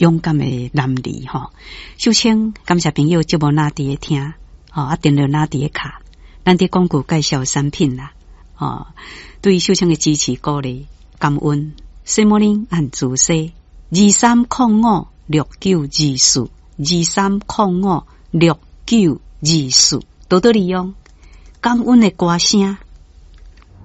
勇敢的男儿吼。秀清感谢朋友节目哪伫听，电话哪伫卡，咱伫广告介绍产品啦，对秀清的支持鼓励，感恩。Good morning， 按自西23056924，23056924，多多利用感恩的歌声。